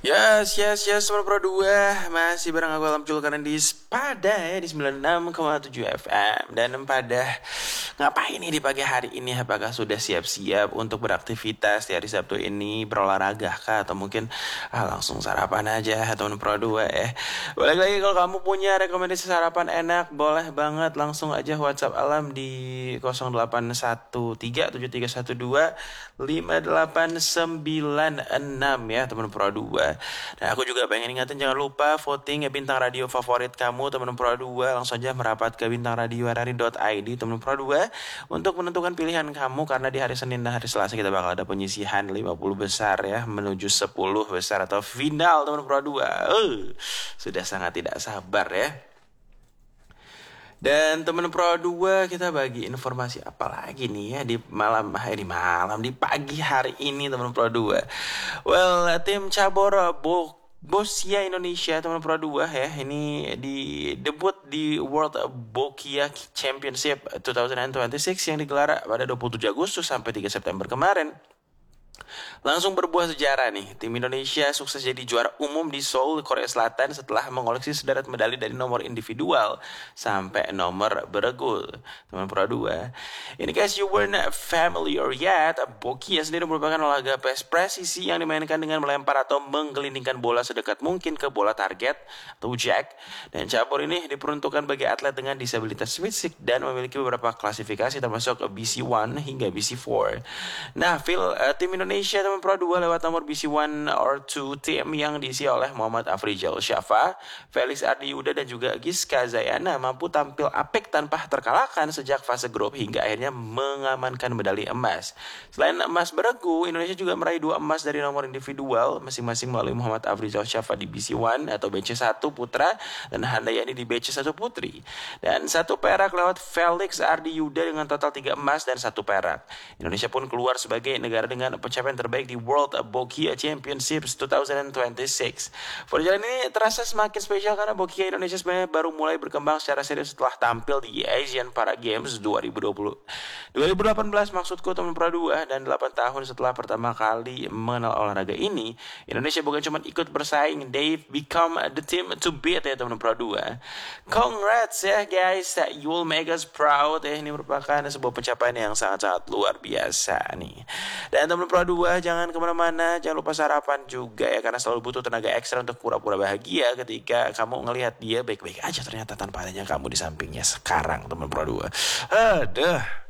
Yes, teman Pro 2. Masih bareng aku Alam Julkanan di Spada ya, di 96,7 FM. Dan pada ngapain nih di pagi hari ini? Apakah sudah siap-siap untuk beraktivitas di hari Sabtu ini? Berolahraga kah? Atau mungkin langsung sarapan aja teman Pro 2 ya. Balik lagi, kalau kamu punya rekomendasi sarapan enak, boleh banget langsung aja WhatsApp Alam di 0813-731-2896 ya teman Pro 2. Dan aku juga pengen ingatin, jangan lupa voting ya bintang radio favorit kamu teman Pro 2. Langsung aja merapat ke bintangradioharari.id teman Pro 2 untuk menentukan pilihan kamu, karena di hari Senin dan hari Selasa kita bakal ada penyisihan 50 besar ya menuju 10 besar atau final teman Pro 2. Sudah sangat tidak sabar ya. Dan teman Pro 2, kita bagi informasi apa lagi nih ya di pagi hari ini teman Pro 2. Well, tim cabur Boccia Indonesia teman Pro 2 ya, ini debut di World Boccia Championship 2026 yang digelar pada 27 Agustus sampai 3 September kemarin. Langsung berbuah sejarah nih, tim Indonesia sukses jadi juara umum di Seoul, Korea Selatan setelah mengoleksi sederet medali dari nomor individual sampai nomor beregu. Teman Pro 2, ini guys, you weren't familiar yet, Boccia sendiri merupakan olahraga presisi yang dimainkan dengan melempar atau menggelindingkan bola sedekat mungkin ke bola target atau jack. Dan cabur ini diperuntukkan bagi atlet dengan disabilitas fisik dan memiliki beberapa klasifikasi termasuk BC1 hingga BC4. Nah, tim Indonesia teman Pro 2 lewat nomor BC1 or 2 tim yang diisi oleh Muhammad Afrizal Syafa, Felix Ardi Yuda dan juga Giska Zayana mampu tampil apik tanpa terkalahkan sejak fase grup hingga akhirnya mengamankan medali emas. Selain emas beregu, Indonesia juga meraih 2 emas dari nomor individual masing-masing melalui Muhammad Afrizal Syafa di BC1 atau BC1 putra dan Handayani di BC1 putri. Dan 1 perak lewat Felix Ardi Yuda dengan total 3 emas dan 1 perak. Indonesia pun keluar sebagai negara dengan pencapaian terbaik di World Boccia Championships 2026. Perjalanan ini terasa semakin spesial karena Boccia Indonesia sebenarnya baru mulai berkembang secara serius setelah tampil di Asian Para Games 2018 maksudku teman Pro 2. Dan 8 tahun setelah pertama kali mengenal olahraga ini, Indonesia bukan cuma ikut bersaing, they've become the team to beat ya teman Pro 2. Congrats ya guys, you will make us proud ya. Ini merupakan sebuah pencapaian yang sangat-sangat luar biasa nih. Dan teman Pro 2, jangan kemana-mana, jangan lupa sarapan juga ya, karena selalu butuh tenaga ekstra untuk pura-pura bahagia ketika kamu ngelihat dia baik-baik aja ternyata tanpa adanya kamu di sampingnya sekarang teman Pro 2. Aduh.